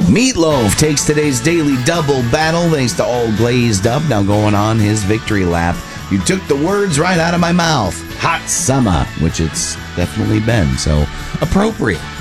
Meatloaf takes today's daily double battle thanks to All Glazed Up now going on his victory lap. You took the words right out of my mouth. Hot summer, which it's definitely been, so appropriate.